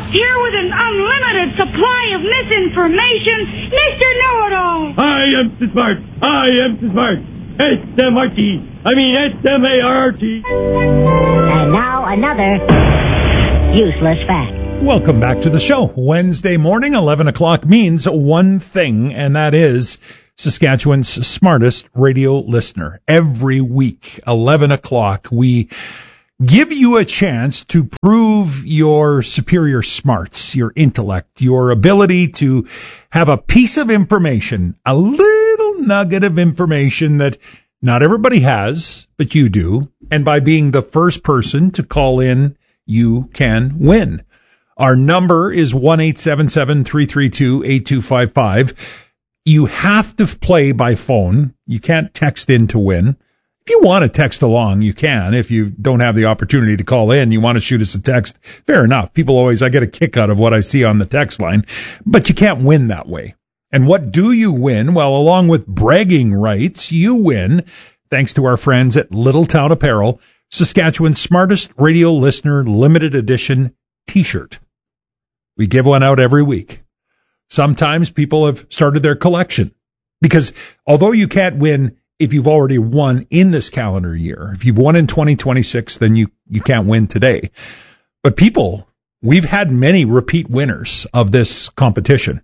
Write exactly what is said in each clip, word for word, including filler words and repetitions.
Here with an unlimited supply of misinformation, Mister Know-It-All. I am so smart. I am so smart. S M R T. I mean S M A R R T. And now another useless fact. Welcome back to the show. Wednesday morning, eleven o'clock means one thing, and that is Saskatchewan's smartest radio listener. Every week, eleven o'clock, we give you a chance to prove your superior smarts, your intellect, your ability to have a piece of information, a little nugget of information that not everybody has, but you do. And by being the first person to call in, you can win. Our number is one eight seven seven, three three two, eight two five five. You have to play by phone. You can't text in to win. If you want to text along, you can. If you don't have the opportunity to call in, you want to shoot us a text, fair enough. People always, I get a kick out of what I see on the text line, but you can't win that way. And what do you win? Well, along with bragging rights, you win, thanks to our friends at Little Town Apparel, Saskatchewan's smartest radio listener limited edition t-shirt. We give one out every week. Sometimes people have started their collection because although you can't win if you've already won in this calendar year, if you've won in twenty twenty-six, then you, you can't win today. But people, we've had many repeat winners of this competition.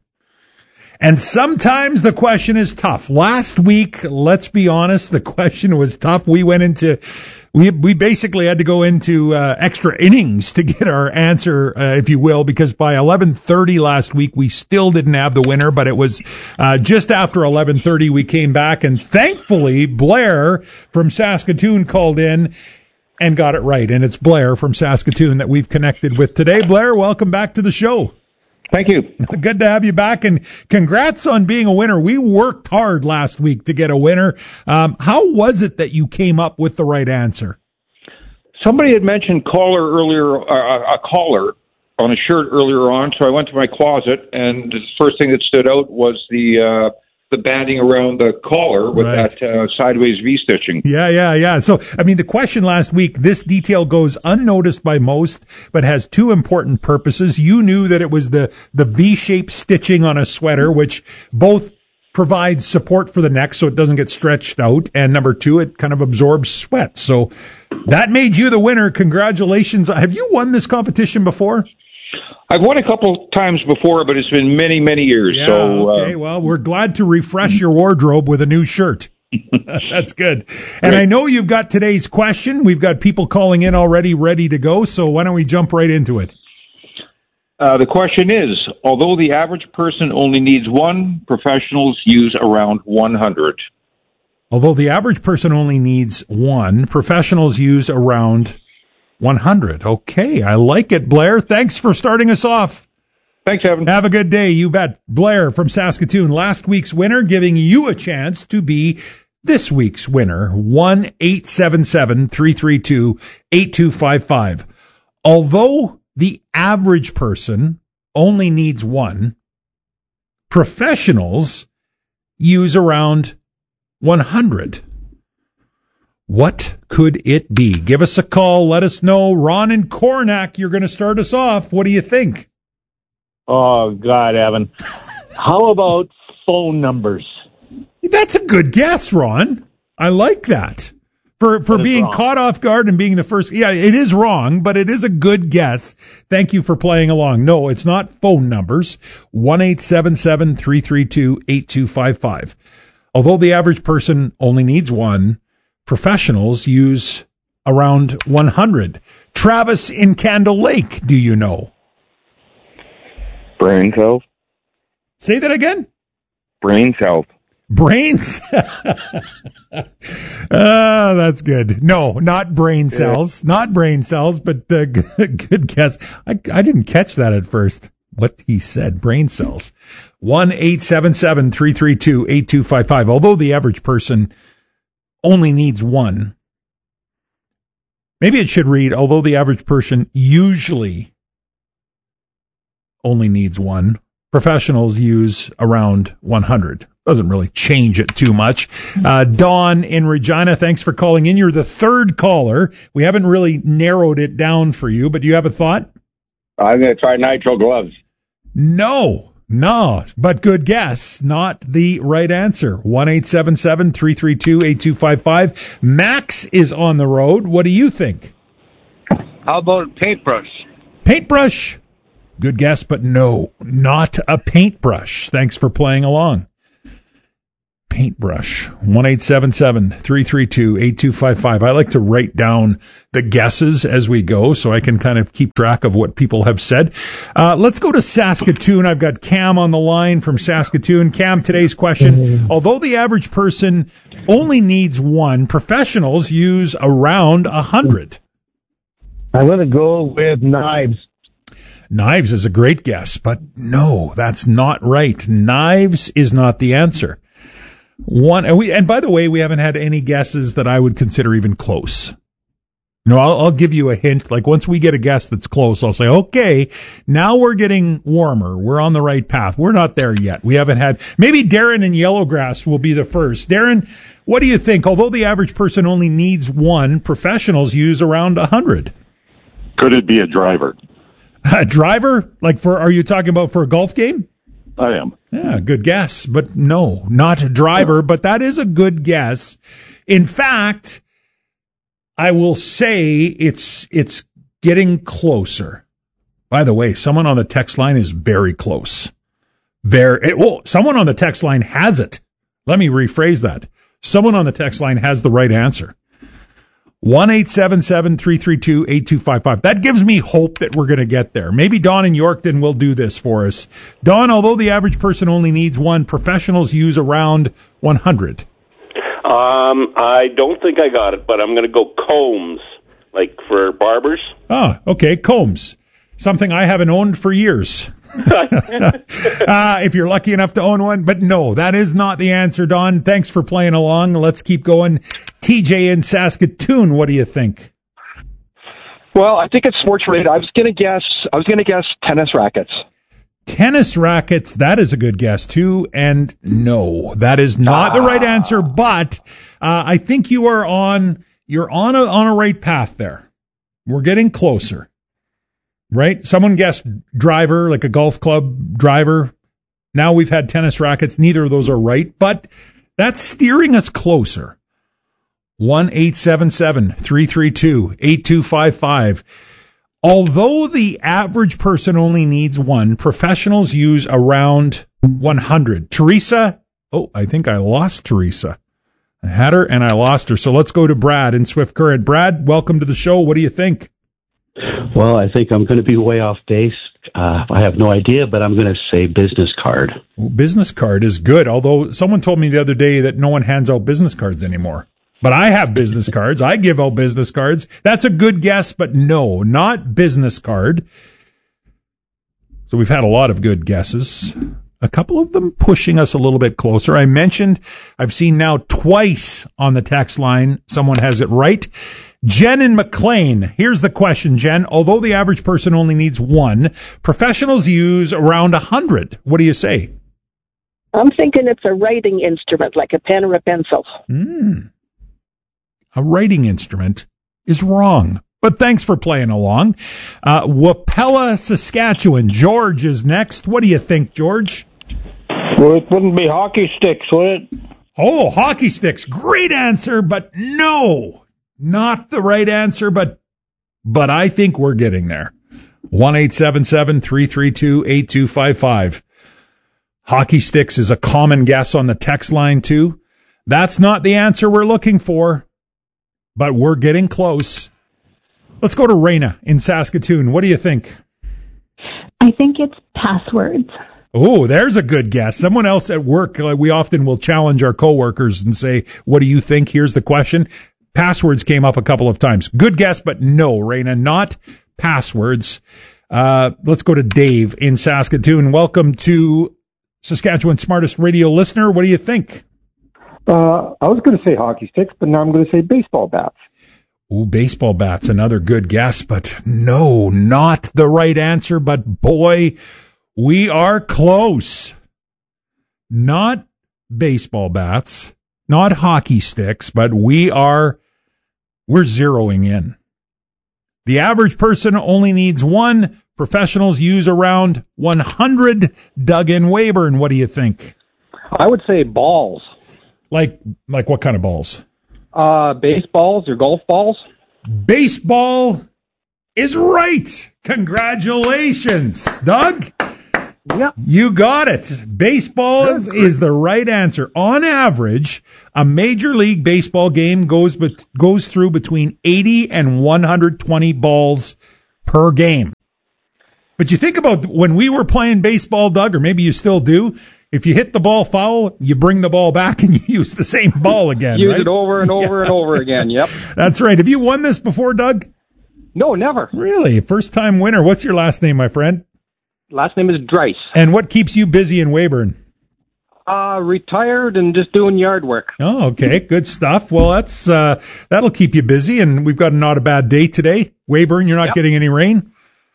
And sometimes the question is tough. Last week, let's be honest, the question was tough. We went into, we we basically had to go into uh, extra innings to get our answer, uh, if you will, because by eleven thirty last week, we still didn't have the winner, but it was uh, just after eleven thirty we came back, and thankfully, Blair from Saskatoon called in and got it right. And it's Blair from Saskatoon that we've connected with today. Blair, welcome back to the show. Thank you. Good to have you back, and congrats on being a winner. We worked hard last week to get a winner. Um, how was it that you came up with the right answer? Somebody had mentioned caller earlier, uh, a collar on a shirt earlier on, so I went to my closet, and the first thing that stood out was the uh, the banding around the collar with right. that uh, sideways V-stitching. Yeah, yeah, yeah. So, I mean, the question last week, this detail goes unnoticed by most, but has two important purposes. You knew that it was the, the V-shaped stitching on a sweater, which both provides support for the neck so it doesn't get stretched out, and number two, it kind of absorbs sweat. So that made you the winner. Congratulations. Have you won this competition before? I've won a couple times before, but it's been many, many years. Yeah, so, okay, uh, well, we're glad to refresh your wardrobe with a new shirt. That's good. And Great. I know you've got today's question. We've got people calling in already ready to go, so why don't we jump right into it? Uh, the question is, although the average person only needs one, professionals use around one hundred. Although the average person only needs one, professionals use around one hundred. Okay, I like it, Blair. Thanks for starting us off. Thanks, Evan. Have a good day. You bet. Blair from Saskatoon, last week's winner, giving you a chance to be this week's winner. one eight seven seven, three three two, eight two five five. Although the average person only needs one, professionals use around one hundred. What could it be? Give us a call. Let us know. Ron and Cornack, you're going to start us off. What do you think? Oh, God, Evan. How about phone numbers? That's a good guess, Ron. I like that. For for being wrong. caught off guard and being the first. Yeah, it is wrong, but it is a good guess. Thank you for playing along. No, it's not phone numbers. one eight seven seven, three three two, eight two five five. Although the average person only needs one, professionals use around one hundred. Travis in Candle Lake, do you know? Brain cells. Say that again? Brain cells. Brains? Oh, that's good. No, not brain cells. Yeah. Not brain cells, but uh, good, good guess. I, I didn't catch that at first. What he said, brain cells. one eight seven seven, three three two, eight two five five. Although the average person only needs one. Maybe it should read, although the average person usually only needs one, professionals use around one hundred. Doesn't really change it too much. Uh, Dawn in Regina, thanks for calling in. You're the third caller. We haven't really narrowed it down for you, but do you have a thought? I'm going to try nitro gloves. No, no, but good guess. Not the right answer. one eight seven seven, three three two, eight two five five. Max is on the road. What do you think? How about paintbrush? Paintbrush. Good guess, but no, not a paintbrush. Thanks for playing along. Paintbrush. one eight seven seven, three three two, eight two five five. I like to write down the guesses as we go so I can kind of keep track of what people have said. Uh, let's go to Saskatoon. I've got Cam on the line from Saskatoon. Cam, today's question. Although the average person only needs one, professionals use around a hundred. I'm going to go with knives. Knives is a great guess, but no, that's not right. Knives is not the answer. One, and, we, and by the way, we haven't had any guesses that I would consider even close. No, I'll, I'll give you a hint. Like once we get a guess that's close, I'll say, okay, now we're getting warmer. We're on the right path. We're not there yet. We haven't had, maybe Darren in Yellowgrass will be the first. Darren, what do you think? Although the average person only needs one, professionals use around a hundred. Could it be a driver? A driver? Like for, are you talking about for a golf game? I am. Yeah, good guess, but no, not a driver, but that is a good guess. In fact, I will say it's it's getting closer. By the way, someone on the text line is very close. Very, it, well, someone on the text line has it. Let me rephrase that. Someone on the text line has the right answer. one eight seven seven, three three two, eight two five five. That gives me hope that we're going to get there. Maybe Don in Yorkton will do this for us. Don, although the average person only needs one, professionals use around one hundred. Um, I don't think I got it, but I'm going to go combs, like for barbers. Ah, okay, combs. Something I haven't owned for years. uh, if you're lucky enough to own one. But no, that is not the answer, Don. Thanks for playing along. Let's keep going. T J in Saskatoon, what do you think? Well, I think it's sports related. I was going to guess. I was going to guess tennis rackets. Tennis rackets. That is a good guess too. And no, that is not ah. the right answer. But uh, I think you are on. You're on a on a right path there. We're getting closer. Right? Someone guessed driver, like a golf club driver. Now we've had tennis rackets. Neither of those are right, but that's steering us closer. one eight seven seven, three three two, eight two five five. Although the average person only needs one, professionals use around one hundred. Teresa, oh, I think I lost Teresa. I had her and I lost her. So let's go to Brad in Swift Current. Brad, welcome to the show. What do you think? Well, I think I'm going to be way off base. Uh, I have no idea, but I'm going to say business card. Well, business card is good, although someone told me the other day that no one hands out business cards anymore. But I have business cards. I give out business cards. That's a good guess, but no, not business card. So we've had a lot of good guesses. A couple of them pushing us a little bit closer. I mentioned I've seen now twice on the text line someone has it right. Jen in McLean. Here's the question, Jen. Although the average person only needs one, professionals use around a hundred. What do you say? I'm thinking it's a writing instrument, like a pen or a pencil. Mm. A writing instrument is wrong. But thanks for playing along. Uh, Wapella, Saskatchewan. George is next. What do you think, George? Well, it wouldn't be hockey sticks, would it? Oh, hockey sticks. Great answer, but no. Not the right answer, but but I think we're getting there. one eight seven seven, three three two, eight two five five. Hockey sticks is a common guess on the text line, too. That's not the answer we're looking for, but we're getting close. Let's go to Raina in Saskatoon. What do you think? I think it's passwords. Oh, there's a good guess. Someone else at work, like we often will challenge our coworkers and say, what do you think? Here's the question. Passwords came up a couple of times. Good guess, but no, Raina, not passwords. Uh, let's go to Dave in Saskatoon. Welcome to Saskatchewan's smartest radio listener. What do you think? Uh, I was going to say hockey sticks, but now I'm going to say baseball bats. Ooh, baseball bats, another good guess, but no, not the right answer. But boy, we are close. Not baseball bats, not hockey sticks, but we are, we're zeroing in. The average person only needs one. Professionals use around one hundred. Doug in Weyburn, what do you think? I would say balls. Like, like what kind of balls? Uh, baseballs or golf balls? Baseball is right. Congratulations, Doug. Yep. You got it. Baseball is, is the right answer. On average, a Major League Baseball game goes bet- goes through between eighty and one hundred twenty balls per game. But you think about when we were playing baseball, Doug, or maybe you still do, if you hit the ball foul, you bring the ball back and you use the same ball again, Use right? it over and over Yeah. and over again, yep. That's right. Have you won this before, Doug? No, never. Really? First-time winner. What's your last name, my friend? Last name is Dreiss. And what keeps you busy in Weyburn? Uh, retired and just doing yard work. Oh, okay. Good stuff. Well, that's uh, that'll keep you busy, and we've got a not a bad day today. Weyburn, you're not Yep. getting any rain?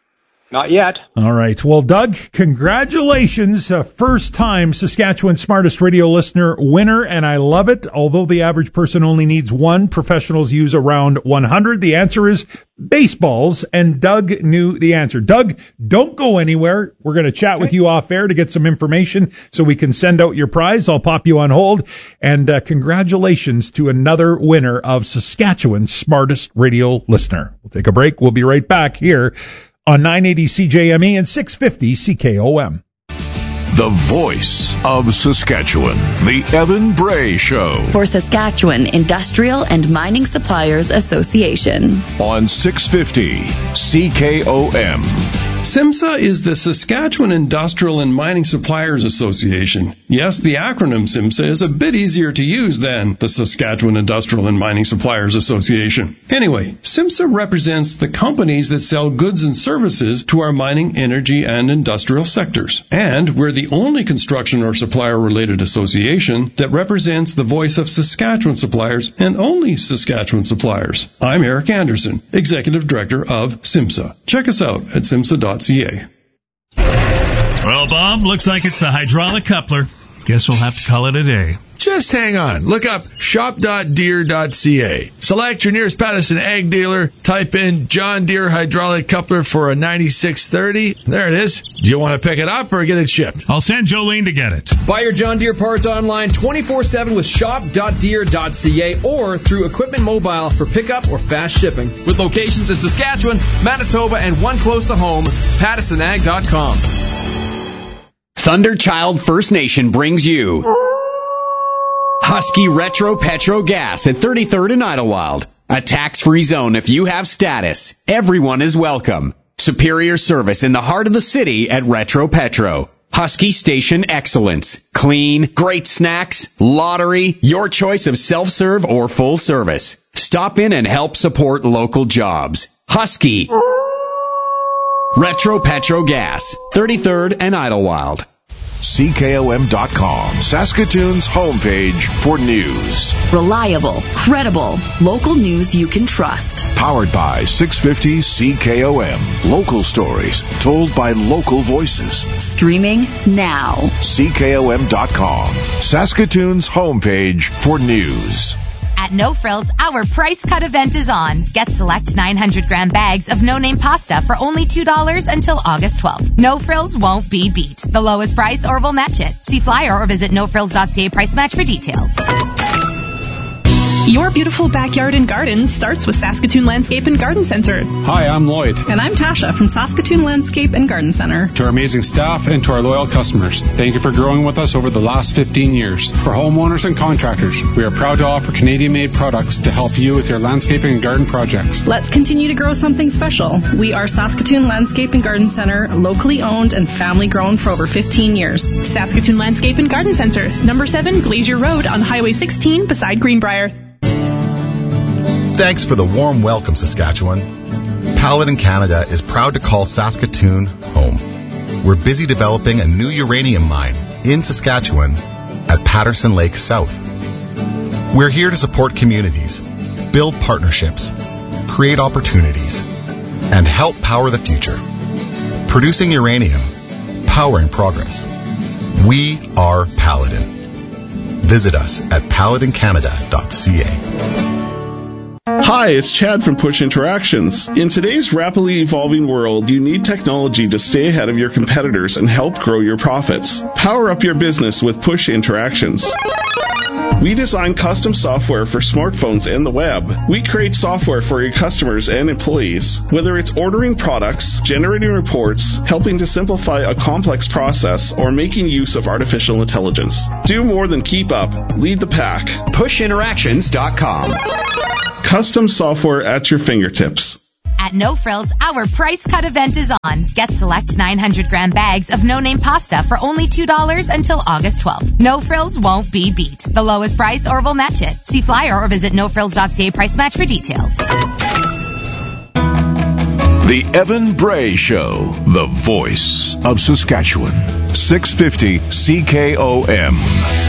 Not yet. All right. Well, Doug, congratulations. Uh, first time Saskatchewan Smartest Radio Listener winner, and I love it. Although the average person only needs one, professionals use around one hundred. The answer is baseballs, and Doug knew the answer. Doug, don't go anywhere. We're going to chat with you off air to get some information so we can send out your prize. I'll pop you on hold. And uh, congratulations to another winner of Saskatchewan's Smartest Radio Listener. We'll take a break. We'll be right back here on nine eighty C J M E and six fifty C K O M. The voice of Saskatchewan, the Evan Bray Show. For Saskatchewan Industrial and Mining Suppliers Association. On six fifty C K O M. SIMSA is the Saskatchewan Industrial and Mining Suppliers Association. Yes, the acronym SIMSA is a bit easier to use than the Saskatchewan Industrial and Mining Suppliers Association. Anyway, SIMSA represents the companies that sell goods and services to our mining, energy, and industrial sectors. And we're the only construction or supplier-related association that represents the voice of Saskatchewan suppliers and only Saskatchewan suppliers. I'm Eric Anderson, Executive Director of SIMSA. Check us out at simsa dot c a. Well, Bob, looks like it's the hydraulic coupler. Guess we'll have to call it a day. Just hang on. Look up shop dot deere dot c a. Select your nearest Patterson ag dealer. Type in John Deere hydraulic coupler for a ninety-six thirty. There it is. Do you want to pick it up or get it shipped? I'll send Jolene to get it. Buy your John Deere parts online twenty-four seven with shop dot deere dot c a or through Equipment Mobile for pickup or fast shipping. With locations in Saskatchewan, Manitoba, and one close to home, Patterson Ag dot com. Thunderchild First Nation brings you Husky Retro Petro Gas at thirty-third and Idlewild. A tax-free zone if you have status. Everyone is welcome. Superior service in the heart of the city at Retro Petro. Husky Station Excellence. Clean, great snacks, lottery, your choice of self-serve or full service. Stop in and help support local jobs. Husky Retro Petro Gas, thirty-third and Idlewild. C K O M dot com, Saskatoon's homepage for news. Reliable, credible, local news you can trust. Powered by six fifty C K O M. Local stories told by local voices. Streaming now. C K O M dot com, Saskatoon's homepage for news. At No Frills, our price cut event is on. Get select nine hundred gram bags of no-name pasta for only two dollars until August twelfth. No Frills won't be beat. The lowest price or we'll match it. See flyer or visit no frills dot c a price match for details. Your beautiful backyard and garden starts with Saskatoon Landscape and Garden Center. Hi, I'm Lloyd. And I'm Tasha from Saskatoon Landscape and Garden Center. To our amazing staff and to our loyal customers, thank you for growing with us over the last fifteen years. For homeowners and contractors, we are proud to offer Canadian-made products to help you with your landscaping and garden projects. Let's continue to grow something special. We are Saskatoon Landscape and Garden Center, locally owned and family grown for over fifteen years. Saskatoon Landscape and Garden Center, number seven Glacier Road on Highway sixteen beside Greenbrier. Thanks for the warm welcome, Saskatchewan. Paladin Canada is proud to call Saskatoon home. We're busy developing a new uranium mine in Saskatchewan at Patterson Lake South. We're here to support communities, build partnerships, create opportunities, and help power the future. Producing uranium, powering progress. We are Paladin. Visit us at paladin canada dot c a. Hi, it's Chad from Push Interactions. In today's rapidly evolving world, you need technology to stay ahead of your competitors and help grow your profits. Power up your business with Push Interactions. We design custom software for smartphones and the web. We create software for your customers and employees. Whether it's ordering products, generating reports, helping to simplify a complex process, or making use of artificial intelligence. Do more than keep up. Lead the pack. push interactions dot com. Custom software at your fingertips. At No Frills, our price cut event is on. Get select nine hundred gram bags of no-name pasta for only two dollars until August twelfth. No Frills won't be beat. The lowest price or we'll match it. See flyer or visit no frills dot c a price match for details. The Evan Bray Show, the voice of Saskatchewan. six fifty C K O M.